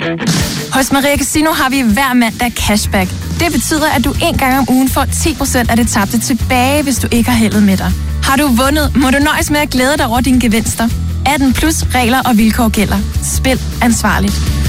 Hos Maria Casino har vi hver mandag cashback. Det betyder, at du en gang om ugen får 10% af det tabte tilbage, hvis du ikke har heldet med dig. Har du vundet, må du nøjes med at glæde dig over dine gevinster. 18+ regler og vilkår gælder. Spil ansvarligt.